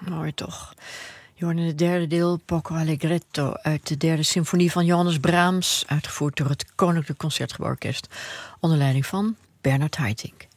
Mooi toch. Je hoorde in het derde deel Poco Allegretto uit de derde symfonie van Johannes Brahms, uitgevoerd door het Koninklijk Concertgebouworkest onder leiding van Bernard Haitink.